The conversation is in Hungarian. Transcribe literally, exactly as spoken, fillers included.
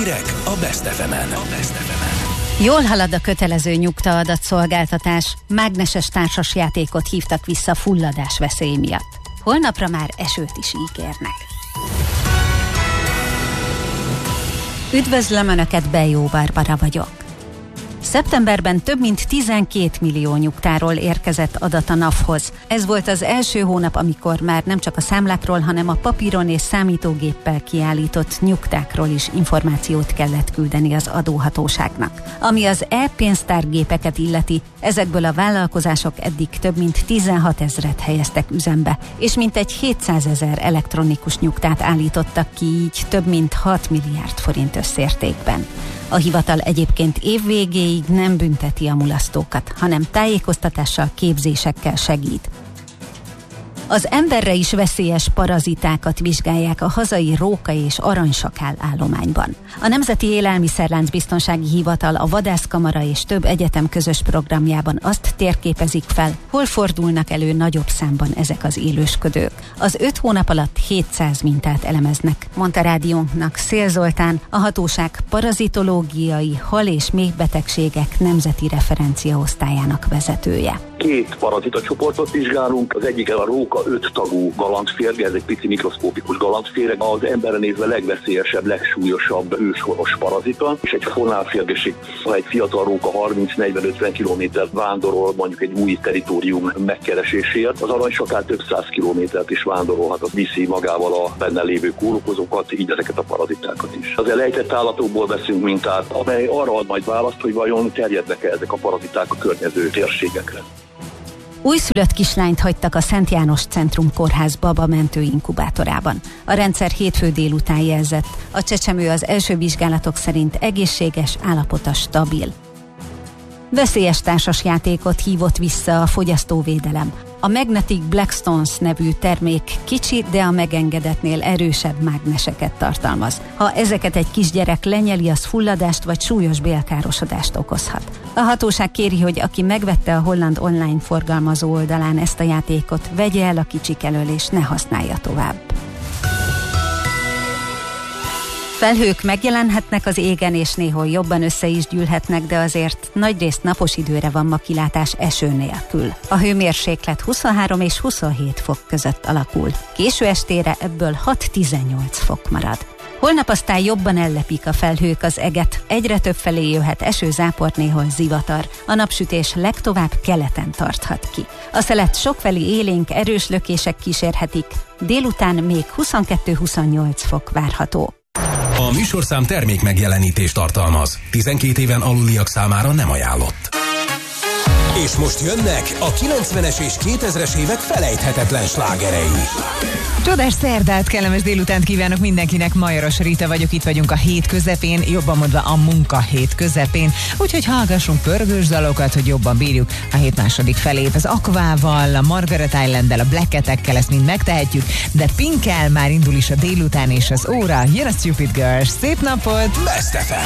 Hírek a Best ef emen. A Best ef emen. Jól halad a kötelező nyugtaadatszolgáltatás, mágneses társasjátékot hívtak vissza fulladás veszély miatt. Holnapra már esőt is ígérnek. Üdvözlöm Önöket, Bejó Barbara vagyok. Szeptemberben több mint tizenkét millió nyugtáról érkezett adat a NAV-hoz. Ez volt az első hónap, amikor már nem csak a számlákról, hanem a papíron és számítógéppel kiállított nyugtákról is információt kellett küldeni az adóhatóságnak. Ami az e-pénztárgépeket illeti, ezekből a vállalkozások eddig több mint tizenhatezret helyeztek üzembe, és mintegy hétszázezer elektronikus nyugtát állítottak ki, így több mint hat milliárd forint összértékben. A hivatal egyébként évvégéig nem bünteti a mulasztókat, hanem tájékoztatással, képzésekkel segít. Az emberre is veszélyes parazitákat vizsgálják a hazai róka és aranysakál állományban. A Nemzeti Élelmiszerláncbiztonsági Hivatal, a Vadászkamara és több egyetem közös programjában azt térképezik fel, hol fordulnak elő nagyobb számban ezek az élősködők. Az öt hónap alatt hétszáz mintát elemeznek, mondta rádiónknak Szél Zoltán, a hatóság parazitológiai hal- és méhbetegségek nemzeti referenciaosztályának vezetője. Két parazitacsoportot vizsgálunk, az egyik a róka öt tagú galantférge, ez egy pici mikroszkópikus galantférge, az emberre nézve legveszélyesebb, legsúlyosabb őshonos parazita, és egy fonálférgeség, ha egy fiatal róka harminc-negyven-ötven kilométert vándorol mondjuk egy új territórium megkeresésért, az aranysakál több száz kilométert is vándorolhat, az viszi magával a benne lévő kórokozókat, így ezeket a parazitákat is. Az elejtett állatokból veszünk mintát, amely arra ad majd választ, hogy vajon terjednek-e ezek a paraziták a környező térségekre. Újszülött kislányt hagytak a Szent János Centrum Kórház babamentő inkubátorában. A rendszer hétfő délután jelzett. A csecsemő az első vizsgálatok szerint egészséges, állapota stabil. Veszélyes társasjátékot hívott vissza a fogyasztóvédelem. A Magnetic Blackstones nevű termék kicsi, de a megengedetnél erősebb mágneseket tartalmaz. Ha ezeket egy kisgyerek lenyeli, az fulladást vagy súlyos bélkárosodást okozhat. A hatóság kéri, hogy aki megvette a holland online forgalmazó oldalán ezt a játékot, vegye el a kicsik elől és ne használja tovább. Felhők megjelenhetnek az égen, és néhol jobban össze is gyűlhetnek, de azért nagyrészt napos időre van ma kilátás eső nélkül. A hőmérséklet huszonhárom és huszonhét fok között alakul. Késő estére ebből hat-tizennyolc fok marad. Holnap aztán jobban ellepik a felhők az eget, egyre több felé jöhet eső, zápor, néhol zivatar. A napsütés legtovább keleten tarthat ki. A szelet sokfelé élénk, erős lökések kísérhetik, délután még huszonkettő-huszonnyolc fok várható. A műsorszám termék megjelenítést tartalmaz. tizenkét éven aluliak számára nem ajánlott. És most jönnek a kilencvenes és kétezres évek felejthetetlen slágerei. Csodás szerdát, kellemes délutánt kívánok mindenkinek, Majoros Rita vagyok, itt vagyunk a hét közepén, jobban mondva a munkahét közepén, úgyhogy hallgassunk pörgős dalokat, hogy jobban bírjuk a hét második felét. Az Aquával, a Margaret Islanddel, a Black Cat-ekkel ezt mind megtehetjük, de Pinkkel már indul is a délután és az óra, jön a Stupid Girls, szép napot! Best ef em.